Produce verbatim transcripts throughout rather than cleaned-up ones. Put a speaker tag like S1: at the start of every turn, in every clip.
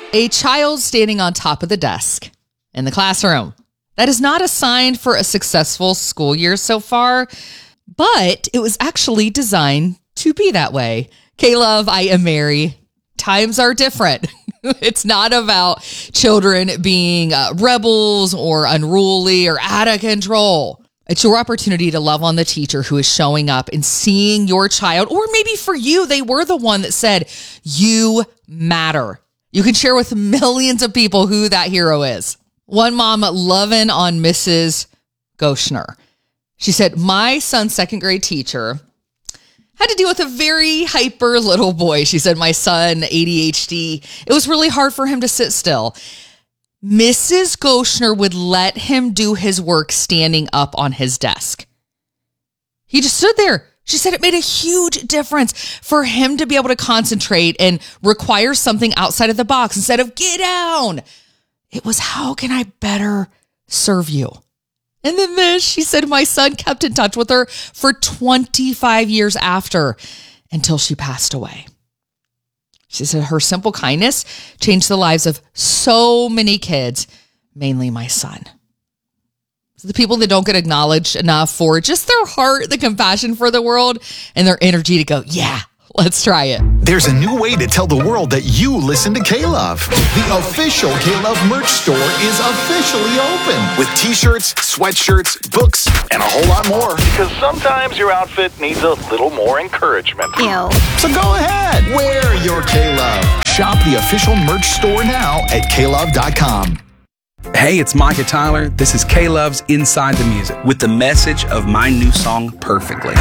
S1: A child standing on top of the desk in the classroom. That is not a sign for a successful school year so far, but it was actually designed to be that way. K-Love, I am Mary. Times are different. It's not about children being uh, rebels or unruly or out of control. It's your opportunity to love on the teacher who is showing up and seeing your child, or maybe for you, they were the one that said, you matter. You can share with millions of people who that hero is. One mom loving on Missus Goshner. She said, my son's second grade teacher had to deal with a very hyper little boy. She said, my son, A D H D, it was really hard for him to sit still. Missus Goshner would let him do his work standing up on his desk. He just stood there. She said it made a huge difference for him to be able to concentrate and require something outside of the box instead of get down. It was, how can I better serve you? And then this, she said, my son kept in touch with her for twenty-five years after, until she passed away. She said her simple kindness changed the lives of so many kids, mainly my son. The people that don't get acknowledged enough for just their heart, the compassion for the world, and their energy to go, yeah, let's try it.
S2: There's a new way to tell the world that you listen to K-Love. The official K-Love merch store is officially open with t-shirts, sweatshirts, books, and a whole lot more.
S3: Because sometimes your outfit needs a little more encouragement.
S4: Ew.
S2: So go ahead, wear your K-Love. Shop the official merch store now at K love dot com.
S5: Hey, it's Micah Tyler. This is K-Love's Inside the Music with the message of my new song, Perfectly.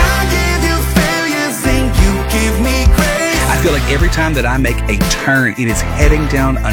S5: I feel like every time that I make a turn, it is heading down